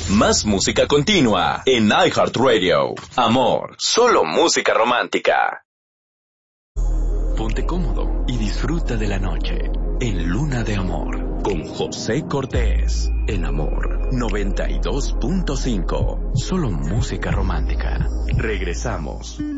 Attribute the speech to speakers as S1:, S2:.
S1: Más música continua en iHeartRadio. Amor, solo música romántica. Ponte cómodo y disfruta de la noche en Luna de Amor con José Cortés. En Amor 92.5. Solo música romántica. Regresamos.